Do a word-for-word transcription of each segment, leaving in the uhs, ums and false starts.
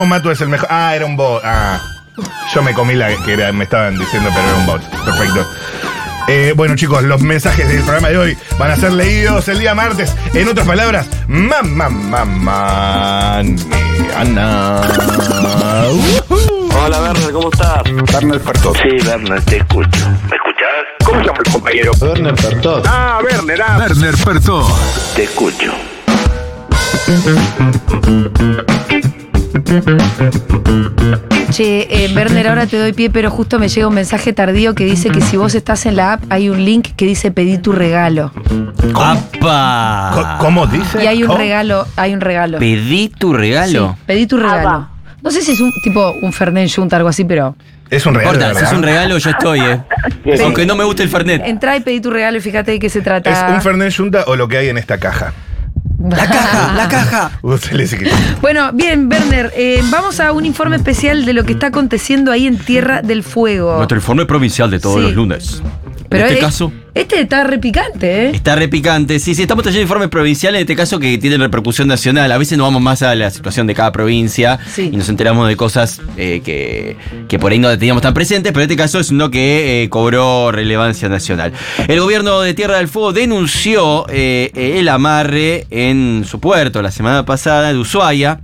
Matu es el mejor. Ah, era un bot. Ah, yo me comí la que era, me estaban diciendo, pero era un bot. Perfecto. Eh, bueno, chicos, los mensajes del programa de hoy van a ser leídos el día martes. En otras palabras, mamá, mamá, Ana. Hola, Werner, ¿cómo estás? Werner Pertot. Sí, Werner, te escucho. ¿Me escuchás? ¿Cómo se llama el compañero? Werner Pertot. Ah, Werner, ah. Werner Pertot. Te escucho. Che, eh, Werner, ahora te doy pie, pero justo me llega un mensaje tardío que dice que si vos estás en la app hay un link que dice pedí tu regalo. ¡Apa! ¿Cómo dice? Y hay un ¿Cómo? regalo, hay un regalo. ¿Pedí tu regalo? Sí, pedí tu regalo. No sé si es un tipo un Fernet Junta, algo así, pero Es un No regalo. importa, si es un regalo, yo estoy, eh. Sí. Aunque no me guste el Fernet. entrá y pedí tu regalo y fíjate de qué se ¿Es trata. un Fernet Junta o lo que hay en esta caja? La caja, la caja. Usted le dice que... Bueno, bien, Werner, eh, vamos a un informe especial de lo que está aconteciendo ahí en Tierra del Fuego. Nuestro informe provincial de todos Sí. los lunes. Pero en este eh, caso, este está repicante, ¿eh? está repicante. Sí, sí, estamos trayendo informes provinciales, en este caso que tienen repercusión nacional. A veces nos vamos más a la situación de cada provincia Sí. y nos enteramos de cosas eh, que, que por ahí no teníamos tan presentes, pero en este caso es uno que eh, cobró relevancia nacional. El gobierno de Tierra del Fuego denunció eh, el amarre en su puerto la semana pasada de Ushuaia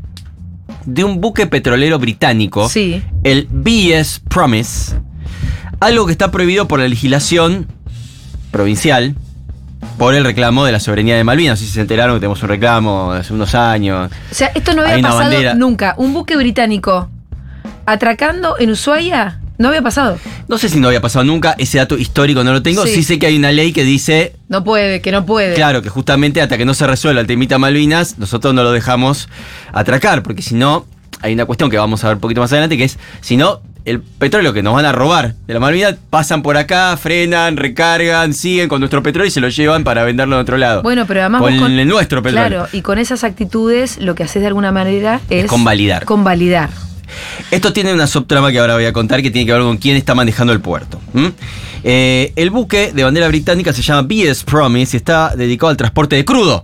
de un buque petrolero británico, Sí. el B S Promise, algo que está prohibido por la legislación provincial por el reclamo de la soberanía de Malvinas. No sé si se enteraron que tenemos un reclamo hace unos años. O sea, esto no había Hay una pasado bandera. nunca. Un buque británico atracando en Ushuaia no había pasado. No sé si no había pasado nunca, ese dato histórico no lo tengo. Sí. Sí, sé que hay una ley que dice, No puede, que no puede. claro, que justamente hasta que no se resuelva el temita Malvinas, nosotros no lo dejamos atracar, porque si no, hay una cuestión que vamos a ver un poquito más adelante, que es, si no, el petróleo que nos van a robar de la Malvinas, pasan por acá, frenan, recargan, siguen con nuestro petróleo y se lo llevan para venderlo en otro lado. Bueno, pero además con, vos el nuestro petróleo. Claro, y con esas actitudes lo que haces de alguna manera es... Es convalidar. Convalidar. Esto tiene una subtrama que ahora voy a contar que tiene que ver con quién está manejando el puerto. ¿Mm? Eh, el buque de bandera británica se llama B S Promise y está dedicado al transporte de crudo,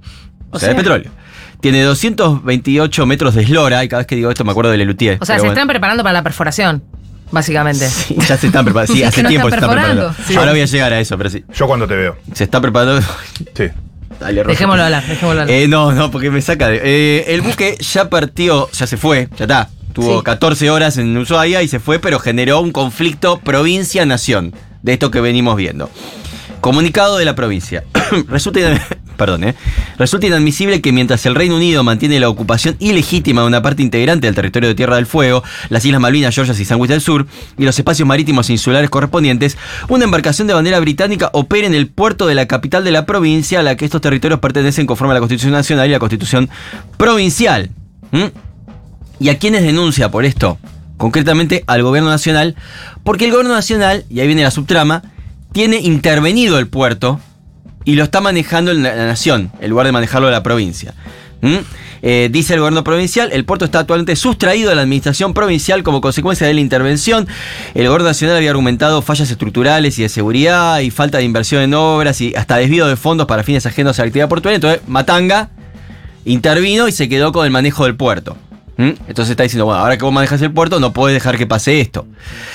o, O sea, de sea- petróleo. Tiene doscientos veintiocho metros de eslora y cada vez que digo esto me acuerdo de Lelutier. O sea, pero se bueno. están preparando para la perforación, básicamente. Sí, ya se están preparando. Sí, Sí, hace que no tiempo se están están perforando. preparando. Sí. Ahora voy a llegar a eso, pero sí. Yo cuando te veo. Se está preparando. Sí. Dale, Rosa. Dejémoslo hablar, dejémoslo hablar. Eh, no, no, porque me saca de. Eh, el buque ya partió, ya se fue, ya está. Tuvo Sí. catorce horas en Ushuaia y se fue, pero generó un conflicto provincia-nación, de esto que venimos viendo. Comunicado de la provincia. Resulta, ina- perdón, eh. Resulta inadmisible que mientras el Reino Unido mantiene la ocupación ilegítima de una parte integrante del territorio de Tierra del Fuego, las Islas Malvinas, Georgias y Sandwich del Sur, y los espacios marítimos e insulares correspondientes, una embarcación de bandera británica opera en el puerto de la capital de la provincia a la que estos territorios pertenecen conforme a la Constitución Nacional y la Constitución Provincial. ¿Mm? ¿Y a quiénes denuncia por esto? Concretamente al gobierno nacional, porque el gobierno nacional, y ahí viene la subtrama, tiene intervenido el puerto y lo está manejando en la, la nación, en lugar de manejarlo la provincia. ¿Mm? Eh, dice el gobierno provincial, el puerto está actualmente sustraído de la administración provincial como consecuencia de la intervención. El gobierno nacional había argumentado fallas estructurales y de seguridad y falta de inversión en obras y hasta desvío de fondos para fines ajenos a la actividad portuaria. Entonces Matanga intervino y se quedó con el manejo del puerto. ¿Mm? Entonces está diciendo, bueno, ahora que vos manejas el puerto no podés dejar que pase esto.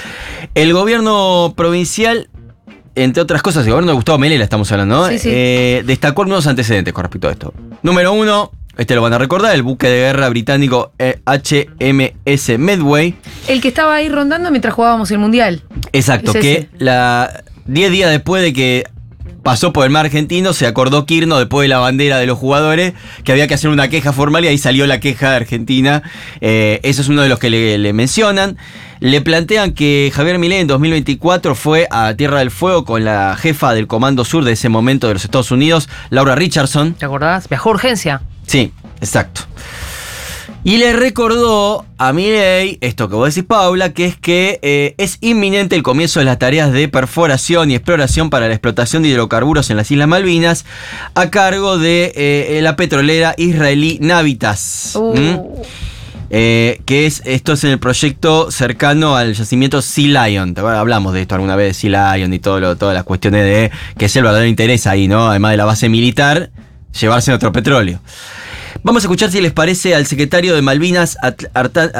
El gobierno provincial, entre otras cosas, el gobierno de Gustavo Melela estamos hablando, ¿no? Sí, sí. Eh, destacó algunos antecedentes con respecto a esto. Número uno, este lo van a recordar, el buque de guerra británico eh, H M S Medway. El que estaba ahí rondando mientras jugábamos el Mundial. Exacto, Es que ese. la diez días después de que pasó por el mar argentino, se acordó Kirno, después de la bandera de los jugadores, que había que hacer una queja formal y ahí salió la queja de Argentina. Eh, eso es uno de los que le, le mencionan. Le plantean que Javier Milei en dos mil veinticuatro fue a Tierra del Fuego con la jefa del Comando Sur de ese momento de los Estados Unidos, Laura Richardson. ¿Te acordás? Viajó a urgencia. Sí, exacto. Y le recordó a Milei esto que vos decís, Paula, que es que eh, es inminente el comienzo de las tareas de perforación y exploración para la explotación de hidrocarburos en las Islas Malvinas a cargo de eh, la petrolera israelí Navitas. Uh. ¿Mm? Eh, que es, esto es en el proyecto cercano al yacimiento Sea Lion. ¿Te acuerdas? Hablamos de esto alguna vez, de Sea Lion y todo lo, todas las cuestiones de que es el verdadero interés ahí, ¿no? Además de la base militar, llevarse nuestro petróleo. Vamos a escuchar si les parece al secretario de Malvinas, At- Arta-